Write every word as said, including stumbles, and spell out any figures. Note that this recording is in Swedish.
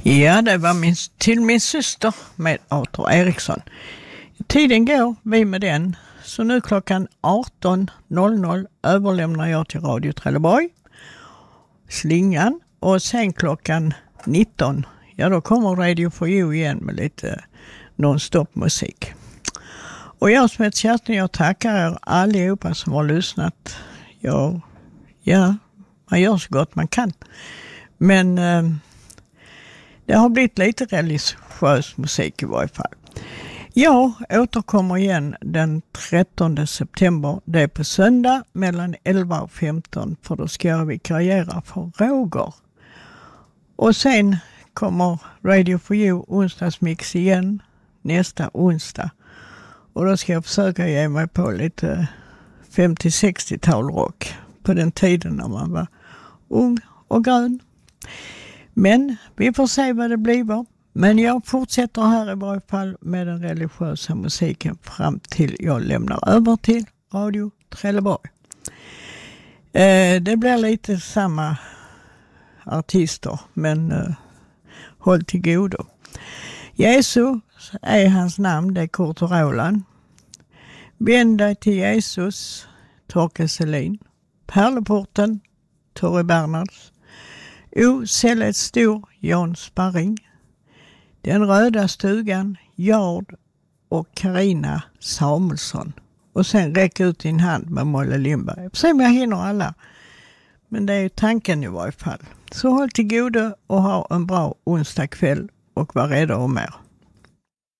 Ja, det var min, till min syster med Arthur Eriksson. Tiden går, vi med den. Så nu klockan arton noll noll överlämnar jag till Radio Trelleborg slingan. Och sen klockan nitton, ja då kommer Radio for You igen med lite non-stop musik. Och jag som heter Kerstin, jag tackar er allihopa som har lyssnat. Jag, ja, man gör så gott man kan. Men eh, det har blivit lite religiös musik i varje fall. Jag återkommer igen den trettonde september. Det är på söndag mellan elva och femton. För då ska jag vikariera för Roger. Och sen kommer Radio for You onsdagsmix igen nästa onsdag. Och då ska jag försöka ge mig på lite femtio-sextiotal rock. På den tiden när man var ung och grön. Men vi får se vad det blir. Men jag fortsätter här i varje fall med den religiösa musiken fram till jag lämnar över till Radio Trelleborg. Eh, det blir lite samma artister, men eh, håll till godo. Jesus är hans namn, det är Kurt och Roland. Vänd dig till Jesus, Torkel Selin. Pärleporten, Torre Bernhards. O, Sället stor, Jan Sparring. Den röda stugan, Jard och Carina Samuelsson. Och sen räck ut din hand med Molle Lindberg. Jag får se om jag hinner alla. Men det är ju tanken i varje fall. Så håll till godo och ha en bra onsdag kväll och var rädda om er.